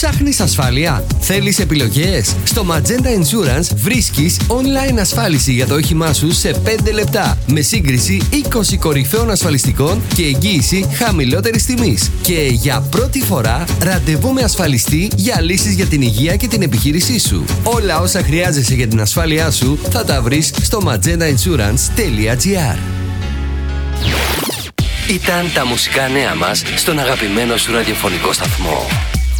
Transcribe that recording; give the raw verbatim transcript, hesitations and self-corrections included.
Ψάχνεις ασφάλεια? Θέλεις επιλογές? Στο Magenta Insurance βρίσκεις online ασφάλιση για το όχημά σου σε πέντε λεπτά, με σύγκριση είκοσι κορυφαίων ασφαλιστικών και εγγύηση χαμηλότερης τιμής. Και για πρώτη φορά ραντεβού με ασφαλιστή για λύσεις για την υγεία και την επιχείρησή σου. Όλα όσα χρειάζεσαι για την ασφάλειά σου θα τα βρεις στο magenta insurance τελεία gr. Ήταν τα μουσικά νέα μας στον αγαπημένο σου ραδιοφωνικό σταθμό.